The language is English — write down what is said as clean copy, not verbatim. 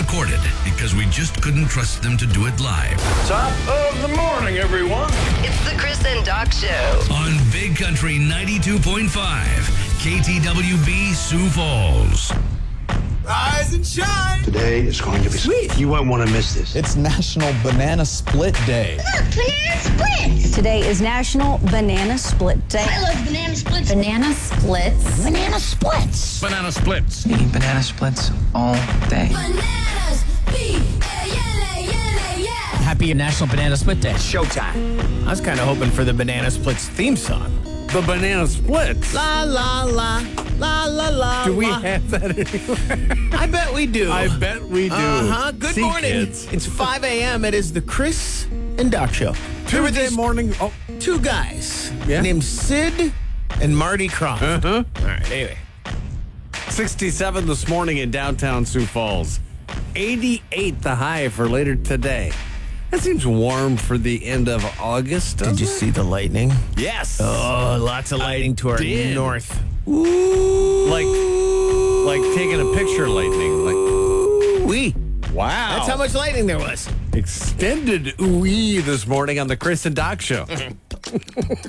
pre-recorded because we just couldn't trust them to do it live. Top of the morning, everyone. It's the Chris and Doc Show. On Big Country 92.5, KTWB Sioux Falls. Rise and shine. Today is going to be sweet. You won't want to miss this. It's National Banana Split Day. Look, banana splits. Today is National Banana Split Day. I love banana splits. Banana splits. Banana splits. Banana splits. Eating banana splits all day. Bananas. Happy National Banana Split Day. Showtime. I was kind of hoping for the Banana Splits theme song. The Banana Splits. La, la, la, la, la, la. Do we la. have that anywhere? I bet we do. I bet we do. Uh-huh. Good See, morning. kids. It's 5 a.m. It is the Chris and Doc Show. There were Tuesday these morning. Oh, two guys Yeah. named Sid and Marty Croft. uh-huh. All right, anyway. 67 this morning in downtown Sioux Falls. 88 the high for later today. That seems warm for the end of August. Did you see the lightning? Yes. Oh, lots of lighting to our did. north. Like taking a picture lightning. Like, Wee. wow. That's how much lightning there was. Extended ooh-wee this morning on the Chris and Doc Show.